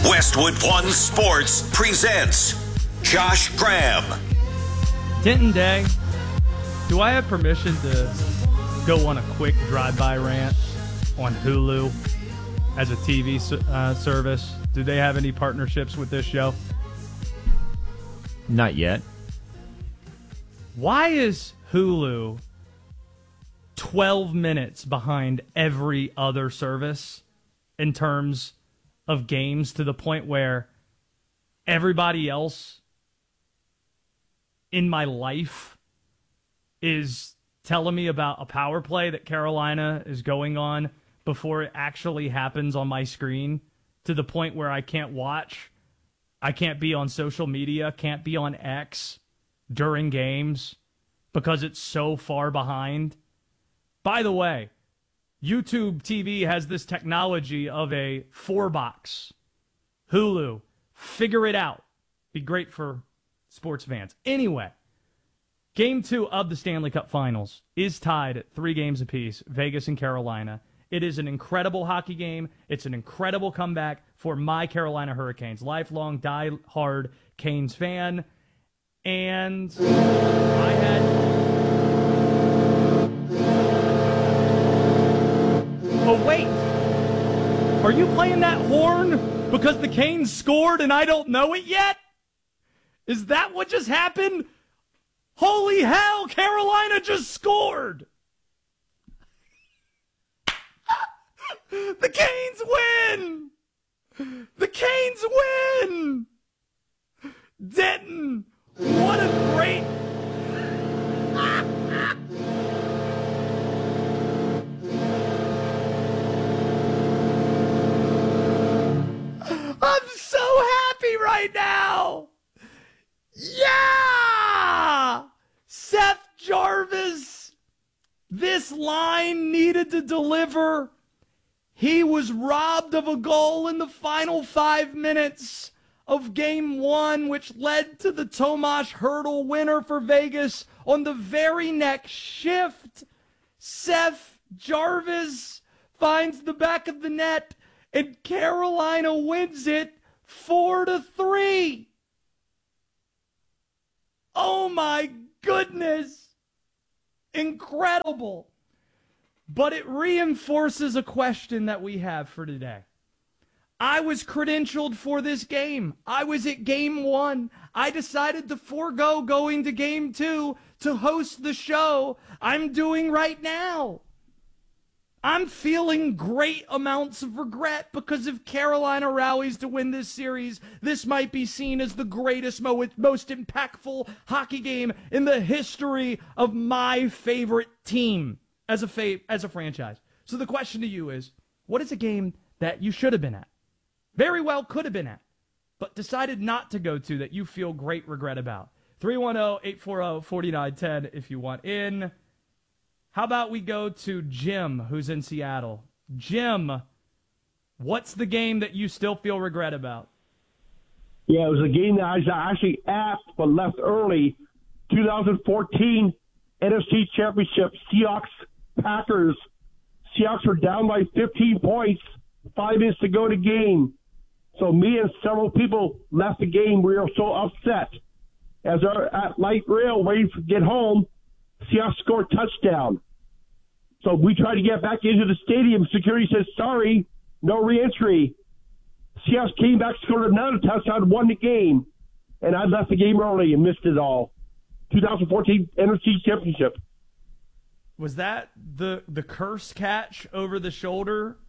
Westwood One Sports presents Josh Graham. Denton Day, do I have permission to go on a quick drive-by rant on Hulu as a TV service? Do they have any partnerships with this show? Not yet. Why is Hulu 12 minutes behind every other service in terms of games, to the point where everybody else in my life is telling me about a power play that Carolina is going on before it actually happens on my screen, to the point where I can't watch, I can't be on social media, can't be on X during games because it's so far behind? By the way, YouTube TV has this technology of a 4-box. Hulu, figure it out. Be great for sports fans. Anyway, Game 2 of the Stanley Cup Finals is tied at 3 games apiece, Vegas and Carolina. It is an incredible hockey game. It's an incredible comeback for my Carolina Hurricanes. Lifelong, die-hard Canes fan. And I had... Oh, wait. Are you playing that horn because the Canes scored and I don't know it yet? Is that what just happened? Holy hell, Carolina just scored. The Canes win. The Canes win. Denton, what a great... I'm so happy right now. Yeah! Seth Jarvis, this line needed to deliver. He was robbed of a goal in the final 5 minutes of Game 1, which led to the Tomas Hertl winner for Vegas on the very next shift. Seth Jarvis finds the back of the net, and Carolina wins it 4-3. Oh my goodness. Incredible. But it reinforces a question that we have for today. I was credentialed for this game. I was at Game 1. I decided to forego going to Game 2 to host the show I'm doing right now. I'm feeling great amounts of regret because if Carolina rallies to win this series, this might be seen as the greatest, most impactful hockey game in the history of my favorite team as a franchise. So the question to you is, what is a game that you should have been at? Very well could have been at, but decided not to go to, that you feel great regret about? 310-840-4910 if you want in. How about we go to Jim, who's in Seattle? Jim, what's the game that you still feel regret about? Yeah, it was a game that I was actually at but left early. 2014 NFC Championship, Seahawks-Packers. Seahawks were down by 15 points, 5 minutes to go to game. So me and several people left the game. We were so upset. As we were at light rail waiting to get home, Seahawks scored touchdown. So we tried to get back into the stadium. Security says, sorry, no reentry. Seahawks came back, scored another touchdown, won the game. And I left the game early and missed it all. 2014 NFC Championship. Was that the curse catch over the shoulder?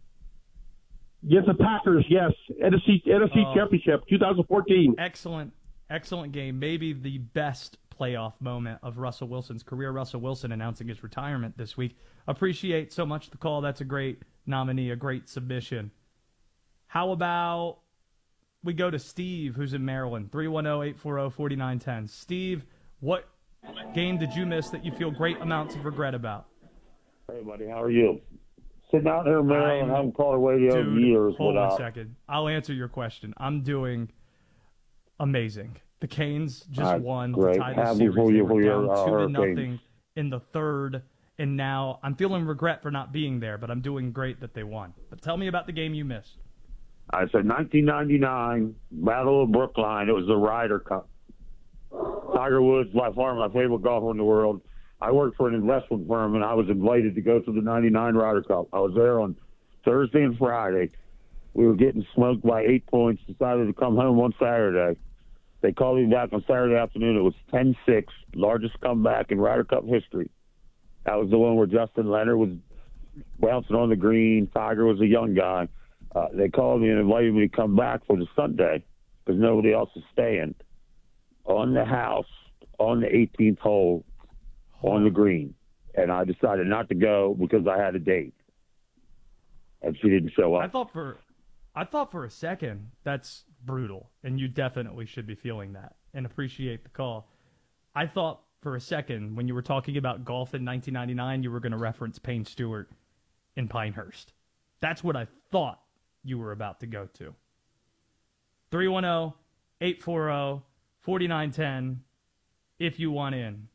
Yes, the Packers, yes. NFC Championship, 2014. Excellent game. Maybe the best playoff moment of Russell Wilson's career. Russell Wilson announcing his retirement this week. Appreciate so much the call. That's a great nominee, a great submission. How about we go to Steve, who's in Maryland, 310-840-4910. Steve, what game did you miss that you feel great amounts of regret about? Hey, buddy, how are you? Sitting out here in Maryland, I haven't called a radio in years. Hold on a second. I'll answer your question. I'm doing amazing. The Canes just won to tie the series. They were down 2-0 in the third, and now I'm feeling regret for not being there, but I'm doing great that they won. But tell me about the game you missed. I said 1999, Battle of Brookline. It was the Ryder Cup. Tiger Woods, by far my favorite golfer in the world. I worked for an investment firm, and I was invited to go to the 99 Ryder Cup. I was there on Thursday and Friday. We were getting smoked by 8 points, decided to come home on Saturday. They called me back on Saturday afternoon. It was 10-6, largest comeback in Ryder Cup history. That was the one where Justin Leonard was bouncing on the green. Tiger was a young guy. They called me and invited me to come back for the Sunday because nobody else is staying. On the house, on the 18th hole, on the green. And I decided not to go because I had a date. And she didn't show up. I thought for a second that's brutal, and you definitely should be feeling that and appreciate the call. I thought for a second when you were talking about golf in 1999, you were going to reference Payne Stewart in Pinehurst. That's what I thought you were about to go to. 310-840-4910 if you want in.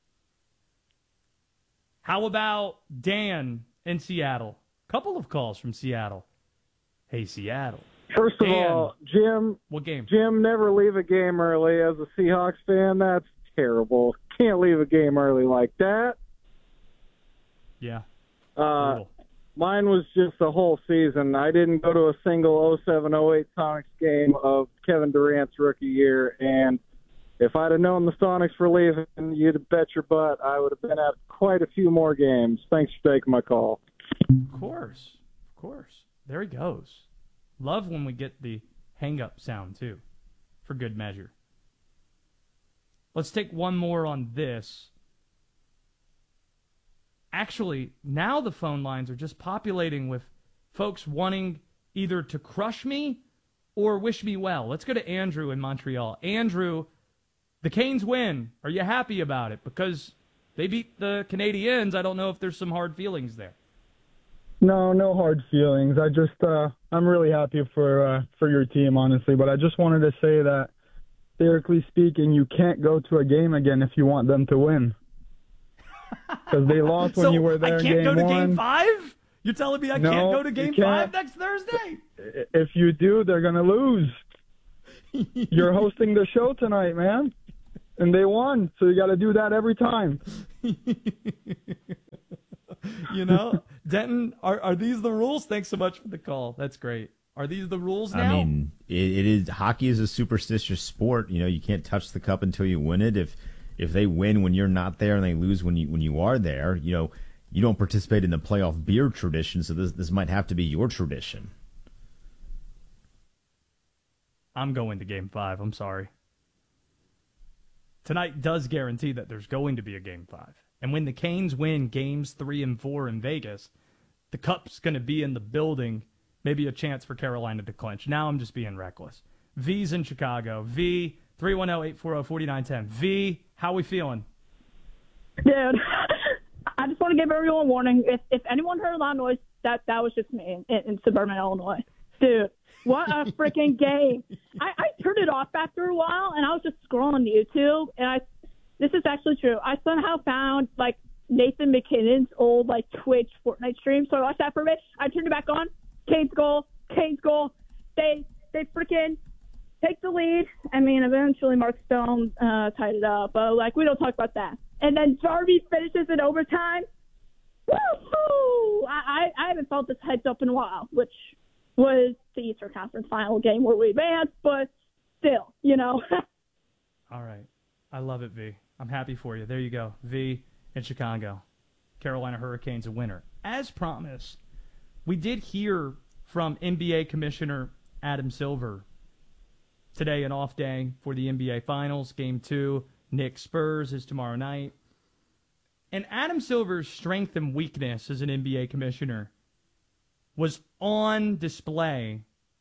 How about Dan in Seattle? Couple of calls from Seattle. Hey, Seattle. First of Dan, all, Jim. What game? Jim, never leave a game early. As a Seahawks fan, that's terrible. Can't leave a game early like that. Yeah. Mine was just the whole season. I didn't go to a single 07-08 Sonics game of Kevin Durant's rookie year, and if I'd have known the Sonics were leaving, you'd bet your butt I would have been at quite a few more games. Thanks for taking my call. Of course. There he goes. Love when we get the hang-up sound, too, for good measure. Let's take one more on this. Actually, now the phone lines are just populating with folks wanting either to crush me or wish me well. Let's go to Andrew in Montreal. Andrew, the Canes win. Are you happy about it? Because they beat the Canadiens. I don't know if there's some hard feelings there. No hard feelings. I'm really happy for your team, honestly. But I just wanted to say that, theoretically speaking, you can't go to a game again if you want them to win. Because they lost when you were there in game 1. I can't go to game 5? You're telling me I can't go to game 5 next Thursday? If you do, they're going to lose. You're hosting the show tonight, man. And they won, so you got to do that every time. You know, Denton, are these the rules? Thanks so much for the call. That's great. Are these the rules now? I mean, it is. Hockey is a superstitious sport. You know, you can't touch the cup until you win it. If they win when you're not there and they lose when you are there, you know, you don't participate in the playoff beer tradition. So this might have to be your tradition. I'm going to game 5. I'm sorry. Tonight does guarantee that there's going to be a game 5. And when the Canes win games 3 and 4 in Vegas, the cup's going to be in the building. Maybe a chance for Carolina to clinch. Now I'm just being reckless. V's in Chicago. V, 310-840-4910. V, how we feeling? Dude, I just want to give everyone a warning. If anyone heard a loud noise, that was just me in suburban Illinois. Dude, what a freaking game. I turned it off after a while, and I was just scrolling YouTube, and this is actually true. I somehow found, like, Nathan McKinnon's old, like, Twitch Fortnite stream, so I watched that for a bit. I turned it back on. Canes goal. They freaking take the lead. I mean, eventually Mark Stone tied it up, but, like, we don't talk about that. And then Darby finishes in overtime. Woo-hoo! I haven't felt this hyped up in a while, which was the Eastern Conference final game where we advanced, but still, you know. All right. I love it, V. I'm happy for you. There you go. V in Chicago. Carolina Hurricanes a winner. As promised, we did hear from NBA Commissioner Adam Silver today, an off day for the NBA Finals. Game 2, Knicks Spurs is tomorrow night. And Adam Silver's strength and weakness as an NBA commissioner was on display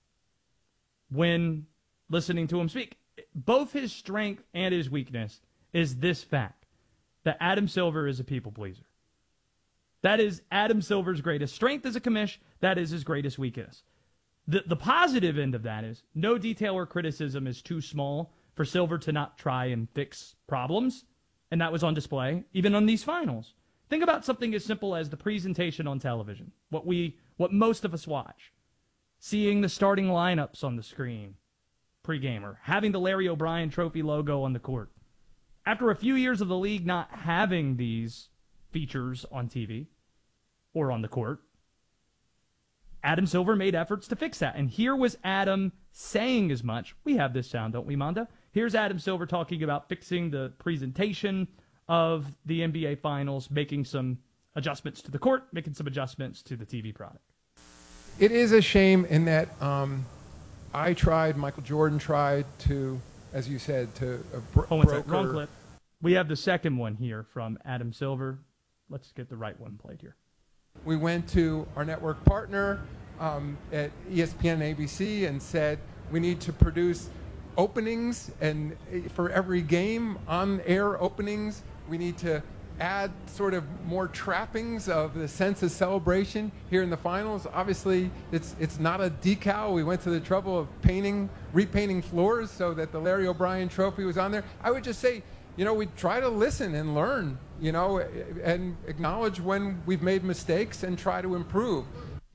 when listening to him speak. Both his strength and his weakness is this fact, that Adam Silver is a people pleaser. That is Adam Silver's greatest strength as a commish. That is his greatest weakness. The positive end of that is no detail or criticism is too small for Silver to not try and fix problems. And that was on display, even on these finals. Think about something as simple as the presentation on television, what most of us watch. seeing the starting lineups on the screen pregame, or having the Larry O'Brien Trophy logo on the court. After a few years of the league not having these features on TV or on the court, Adam Silver made efforts to fix that. And here was Adam saying as much. We have this sound, don't we, Manda? Here's Adam Silver talking about fixing the presentation of the NBA Finals, making some adjustments to the court, making some adjustments to the TV product. It is a shame in that I tried, Michael Jordan tried to, as you said, to broker. Wrong clip. We have the second one here from Adam Silver. Let's get the right one played here. We went to our network partner at ESPN and ABC and said we need to produce openings, and for every game, on-air openings, we need to add sort of more trappings of the sense of celebration here in the finals. Obviously, it's not a decal. We went to the trouble of repainting floors so that the Larry O'Brien Trophy was on there. I would just say, we try to listen and learn, and acknowledge when we've made mistakes and try to improve.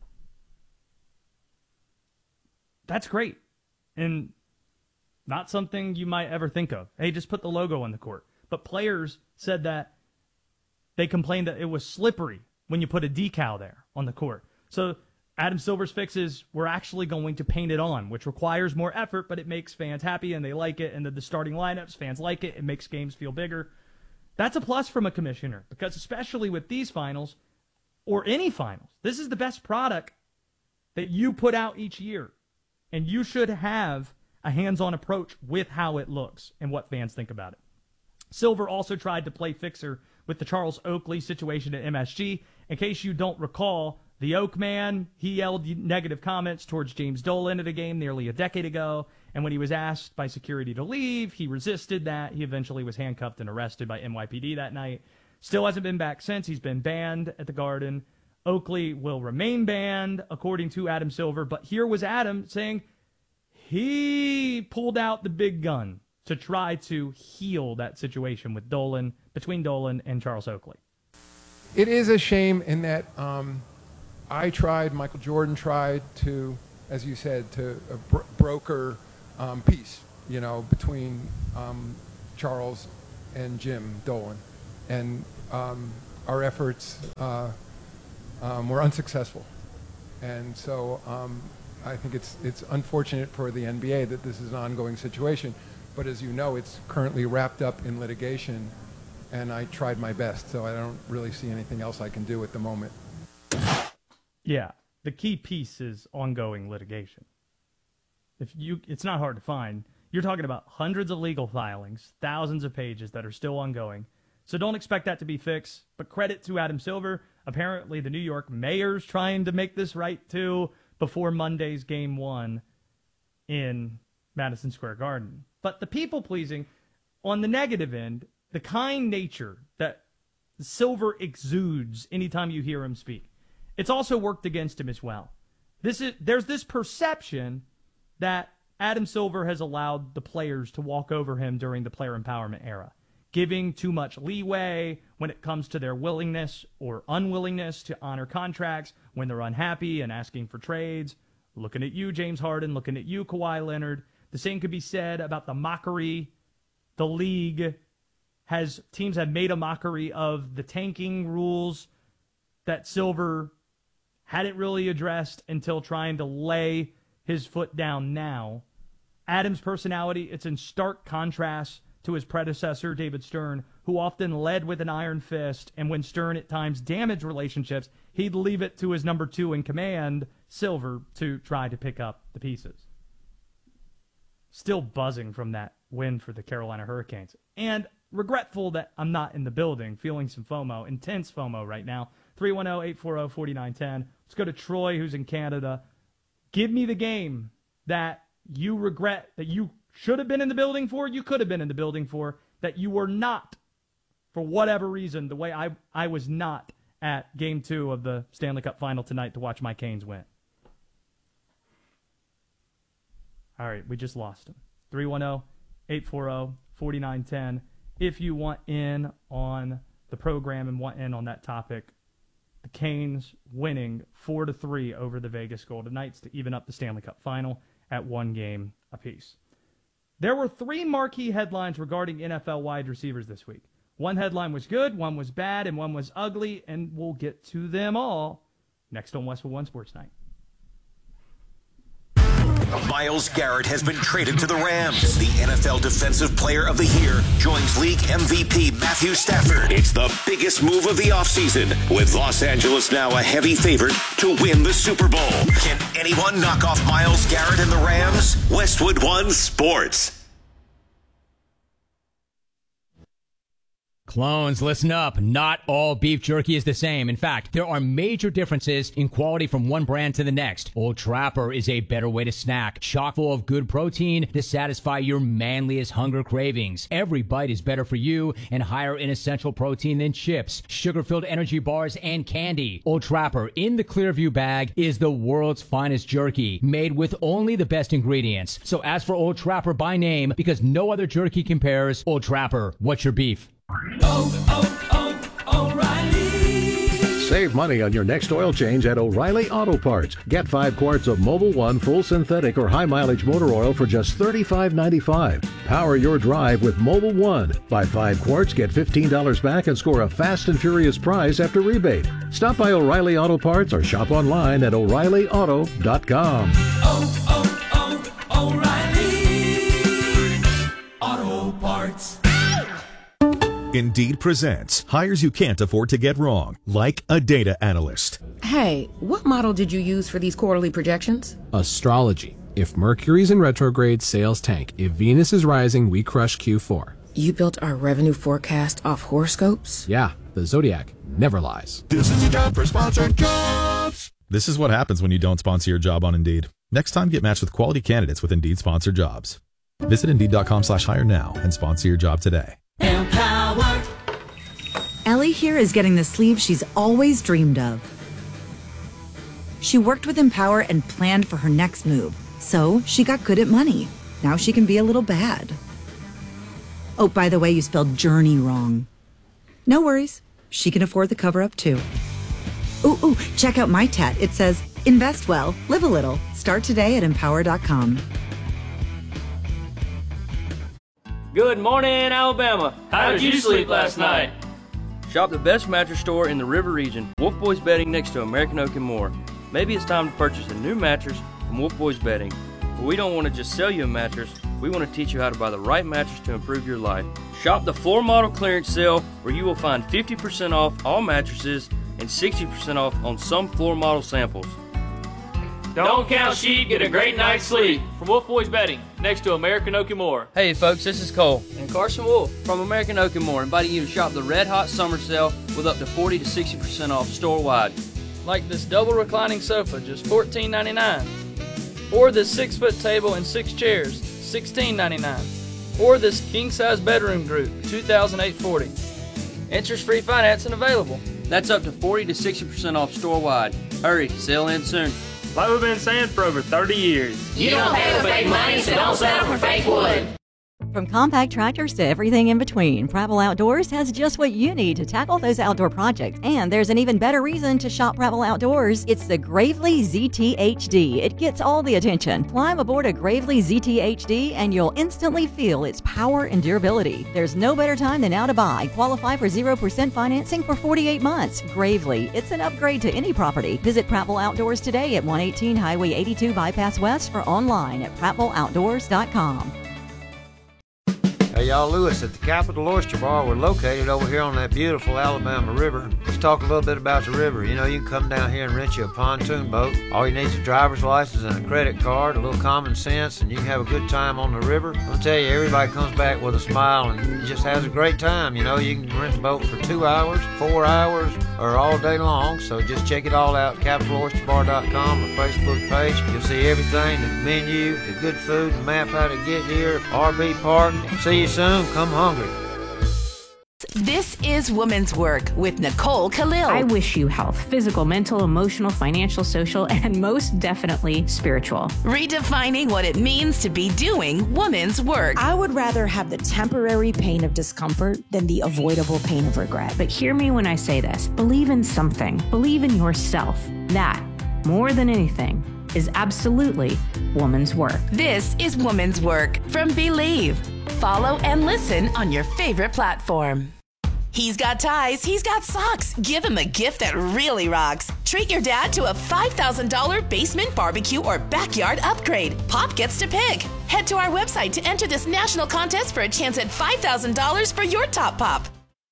That's great. And not something you might ever think of. Hey, just put the logo on the court. But players said that they complained that it was slippery when you put a decal there on the court. So Adam Silver's fix is we're actually going to paint it on, which requires more effort, but it makes fans happy and they like it. And the starting lineups, fans like it. It makes games feel bigger. That's a plus from a commissioner, because especially with these finals or any finals, this is the best product that you put out each year. And you should have a hands-on approach with how it looks and what fans think about it. Silver also tried to play fixer with the Charles Oakley situation at MSG. In case you don't recall, the Oak Man, he yelled negative comments towards James Dolan at a game nearly a decade ago, and when he was asked by security to leave, he resisted that. He eventually was handcuffed and arrested by NYPD that night. Still hasn't been back since. He's been banned at the Garden. Oakley will remain banned, according to Adam Silver, but here was Adam saying he pulled out the big gun to try to heal that situation with Dolan, between Dolan and Charles Oakley. It is a shame in that I tried, Michael Jordan tried to, as you said, to broker peace, between Charles and Jim Dolan. And our efforts were unsuccessful. And so I think it's unfortunate for the NBA that this is an ongoing situation. But as you know, it's currently wrapped up in litigation, and I tried my best, so I don't really see anything else I can do at the moment. Yeah, the key piece is ongoing litigation. It's not hard to find. You're talking about hundreds of legal filings, thousands of pages that are still ongoing. So don't expect that to be fixed. But credit to Adam Silver. Apparently, the New York mayor's trying to make this right, too, before Monday's Game 1 in Madison Square Garden. But the people-pleasing, on the negative end, the kind nature that Silver exudes anytime you hear him speak, it's also worked against him as well. There's this perception that Adam Silver has allowed the players to walk over him during the player empowerment era, giving too much leeway when it comes to their willingness or unwillingness to honor contracts when they're unhappy and asking for trades. Looking at you, James Harden. Looking at you, Kawhi Leonard. The same could be said about the mockery. The league teams have made a mockery of the tanking rules that Silver hadn't really addressed until trying to lay his foot down now. Adam's personality, it's in stark contrast to his predecessor, David Stern, who often led with an iron fist, and when Stern at times damaged relationships, he'd leave it to his number two in command, Silver, to try to pick up the pieces. Still buzzing from that win for the Carolina Hurricanes. And regretful that I'm not in the building, feeling some FOMO, intense FOMO right now. 310-840-4910. Let's go to Troy, who's in Canada. Give me the game that you regret, that you should have been in the building for, you could have been in the building for, that you were not, for whatever reason, the way I was not at Game 2 of the Stanley Cup Final tonight to watch my Canes win. All right, we just lost him. 310-840-4910. If you want in on the program and want in on that topic, the Canes winning 4-3 over the Vegas Golden Knights to even up the Stanley Cup final at 1 game apiece. There were 3 marquee headlines regarding NFL wide receivers this week. One headline was good, one was bad, and one was ugly, and we'll get to them all next on Westwood One Sports Night. Myles Garrett has been traded to the Rams. The NFL Defensive Player of the Year joins league MVP Matthew Stafford. It's the biggest move of the offseason, with Los Angeles now a heavy favorite to win the Super Bowl. Can anyone knock off Myles Garrett and the Rams? Westwood One Sports. Clones, listen up. Not all beef jerky is the same. In fact, there are major differences in quality from one brand to the next. Old Trapper is a better way to snack, chock full of good protein to satisfy your manliest hunger cravings. Every bite is better for you and higher in essential protein than chips, sugar-filled energy bars, and candy. Old Trapper in the Clearview bag is the world's finest jerky, made with only the best ingredients. So ask for Old Trapper by name because no other jerky compares. Old Trapper, what's your beef? O'Reilly. Save money on your next oil change at O'Reilly Auto Parts. Get 5 quarts of Mobil 1 full synthetic or high mileage motor oil for just $35.95. Power your drive with Mobil 1. Buy 5 quarts, get $15 back, and score a fast and furious prize after rebate. Stop by O'Reilly Auto Parts or shop online at O'ReillyAuto.com. O'Reilly Auto Parts. Indeed presents hires you can't afford to get wrong, like a data analyst. Hey, what model did you use for these quarterly projections? Astrology. If Mercury's in retrograde, sales tank. If Venus is rising, we crush Q4. You built our revenue forecast off horoscopes? Yeah, the Zodiac never lies. This is your job for sponsored jobs. This is what happens when you don't sponsor your job on Indeed. Next time, get matched with quality candidates with Indeed sponsored jobs. Visit Indeed.com/hire now and sponsor your job today. Empower. Ellie here is getting the sleeve she's always dreamed of. She worked with Empower and planned for her next move, so she got good at money. Now she can be a little bad. Oh, by the way, you spelled journey wrong. No worries. She can afford the cover-up, too. Ooh, check out my tat. It says, invest well, live a little. Start today at Empower.com. Good morning, Alabama. How did you sleep last night? Shop the best mattress store in the River Region. Wolf Boys Bedding next to American Oak and more. Maybe it's time to purchase a new mattress from Wolf Boys Bedding. But we don't want to just sell you a mattress. We want to teach you how to buy the right mattress to improve your life. Shop the floor model clearance sale where you will find 50% off all mattresses and 60% off on some floor model samples. Don't count sheep, get a great night's sleep. From Wolf Boys Bedding, next to American Oak and More. Hey folks, this is Cole and Carson Wolf from American Oak and More, inviting you to shop the Red Hot Summer Sale with up to 40 to 60% off store-wide. Like this double reclining sofa, just $14.99. Or this 6-foot table and 6 chairs, $16.99. Or this king-size bedroom group, $2,840. Interest-free financing available. That's up to 40 to 60% off store-wide. Hurry, sale ends soon. Like we've been saying for over 30 years. You don't pay with fake money, so don't settle for fake wood. From compact tractors to everything in between, Prattville Outdoors has just what you need to tackle those outdoor projects. And there's an even better reason to shop Prattville Outdoors. It's the Gravely ZT-HD. It gets all the attention. Climb aboard a Gravely ZT-HD and you'll instantly feel its power and durability. There's no better time than now to buy. Qualify for 0% financing for 48 months. Gravely, it's an upgrade to any property. Visit Prattville Outdoors today at 118 Highway 82 Bypass West or online at prattvilleoutdoors.com. Hey y'all, Lewis at the Capital Oyster Bar. We're located over here on that beautiful Alabama River. Let's talk a little bit about the river. You know, you can come down here and rent you a pontoon boat. All you need is a driver's license and a credit card, a little common sense, and you can have a good time on the river. I'll tell you, everybody comes back with a smile and just has a great time. You know, you can rent a boat for 2 hours, 4 hours, or all day long. So just check it all out, CapitalOysterBar.com, the Facebook page. You'll see everything, the menu, the good food, the map how to get here, RV park. See you soon. Come hungry. This is Women's Work with Nicole Khalil. I wish you health, physical, mental, emotional, financial, social, and most definitely spiritual. Redefining what it means to be doing women's work. I would rather have the temporary pain of discomfort than the avoidable pain of regret. But hear me when I say this. Believe in something. Believe in yourself. That, more than anything, is absolutely woman's work. This is Woman's Work from Believe. Follow and listen on your favorite platform. He's got ties, he's got socks. Give him a gift that really rocks. Treat your dad to a $5,000 basement barbecue or backyard upgrade. Pop gets to pick. Head to our website to enter this national contest for a chance at $5,000 for your top pop.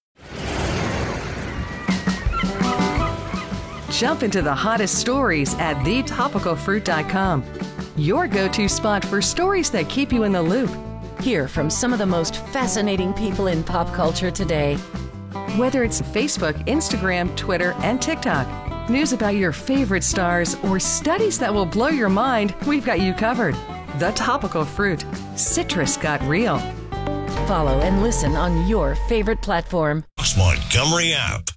Jump into the hottest stories at thetopicalfruit.com. Your go-to spot for stories that keep you in the loop. Hear from some of the most fascinating people in pop culture today. Whether it's Facebook, Instagram, Twitter, and TikTok, news about your favorite stars, or studies that will blow your mind, we've got you covered. The Topical Fruit. Citrus got real. Follow and listen on your favorite platform. Montgomery app.